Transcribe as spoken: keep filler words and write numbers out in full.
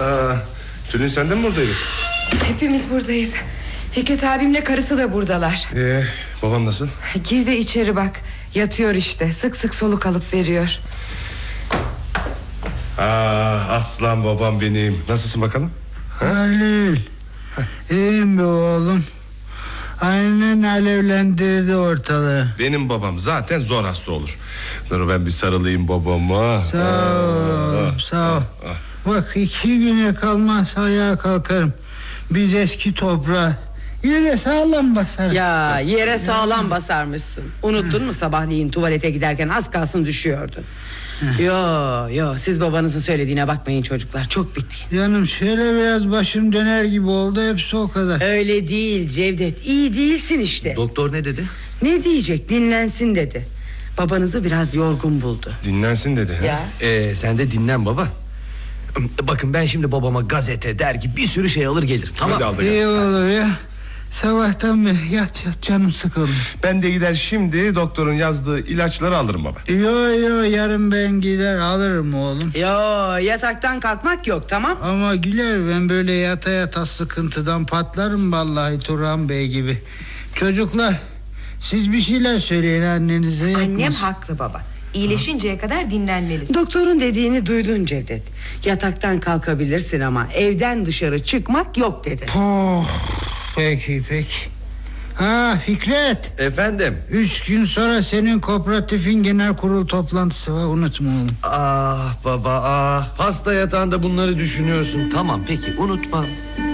Aa, Tülin sen de mi buradaydın? Hepimiz buradayız. Fikret abimle karısı da buradalar. Ee, babam nasıl? Gir de içeri bak. Yatıyor işte, sık sık soluk alıp veriyor. Aa, aslan babam benim. Nasılsın bakalım? Ha? Halil, İyiyim be oğlum. Aynen alevlendirdi ortalığı. Benim babam zaten zor hasta olur. Dur ben bir sarılayım babama. Sağ ol, sağ ol. Bak iki güne kalmaz ayağa kalkarım. Biz eski toprağa yere sağlam basarız. Ya yere sağlam basarmışsın. Unuttun mu sabahleyin tuvalete giderken az kalsın düşüyordun. Yo yo siz babanızın söylediğine bakmayın çocuklar, çok bitkin. Canım şöyle biraz başım döner gibi oldu, hepsi o kadar. Öyle değil Cevdet, iyi değilsin işte. Doktor ne dedi? Ne diyecek, dinlensin dedi. Babanızı biraz yorgun buldu. Dinlensin dedi. Ya. Ee, sen de dinlen baba. Bakın ben şimdi babama gazete, dergi bir sürü şey alır gelirim. Tamam. Hadi al da gel. İyi olur ya. Sabahtan beri yat yat, canım sıkıldı. Ben de gider şimdi doktorun yazdığı ilaçları alırım baba. Yo yo, yarın ben gider alırım oğlum. Yo, yataktan kalkmak yok, tamam. Ama Güler, ben böyle yata yata sıkıntıdan patlarım vallahi, Turhan Bey gibi. Çocuklar, siz bir şeyler söyleyin annenize. Annem yapmasın. haklı baba. İyileşinceye kadar dinlenmelisin. Doktorun dediğini duydun Cevdet. Yataktan kalkabilirsin ama evden dışarı çıkmak yok dedi. Oh, peki peki. Ha Fikret, Efendim. üç gün sonra senin kooperatifin genel kurul toplantısı var, unutma oğlum. Ah baba ah. Hasta yatağında bunları düşünüyorsun. Tamam peki unutma.